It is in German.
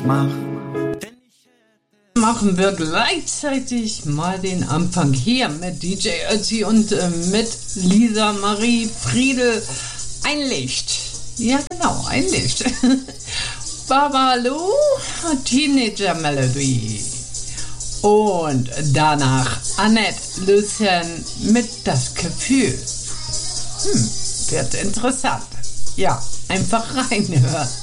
Machen wir gleichzeitig mal den Anfang hier mit DJ Ötzi und mit Lisa Marie Friedel. Ein Licht. Ja genau, ein Licht. Babalu, Teenager Melody. Und danach Annette Lucien mit Das Gefühl. Wird interessant. Ja, einfach reinhören.